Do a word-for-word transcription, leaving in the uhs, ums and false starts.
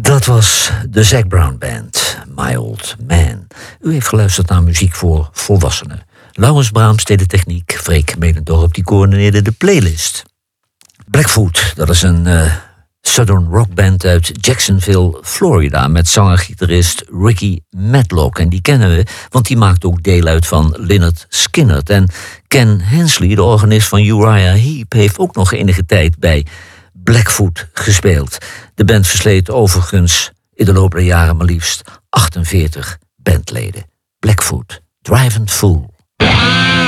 Dat was de Zac Brown Band, My Old Man. U heeft geluisterd naar muziek voor volwassenen. Laurens Brahms deed de techniek, Freek Medendorp die coördineerde de playlist. Blackfoot, dat is een uh, southern rockband uit Jacksonville, Florida, met zanger-gitarist Ricky Medlock. En die kennen we, want die maakt ook deel uit van Lynyrd Skynyrd. En Ken Hensley, de organist van Uriah Heep, heeft ook nog enige tijd bij Blackfoot gespeeld. De band versleet overigens in de loop der jaren maar liefst achtenveertig bandleden. Blackfoot, Driving Fool.